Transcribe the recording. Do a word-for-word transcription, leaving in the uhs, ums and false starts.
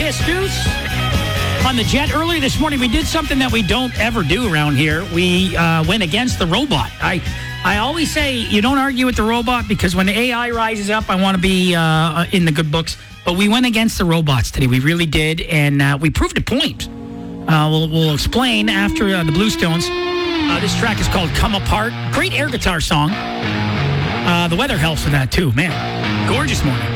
Jesus. On the Jet earlier this morning, we did something that we don't ever do around here. We uh, went against the robot. I I always say you don't argue with the robot because when the A I rises up, I want to be uh, in the good books. But we went against the robots today. We really did, and uh, we proved a point. Uh, we'll, we'll explain after uh, the Bluestones. Uh, this track is called Come Apart. Great air guitar song. Uh, the weather helps with that, too. Man, gorgeous morning.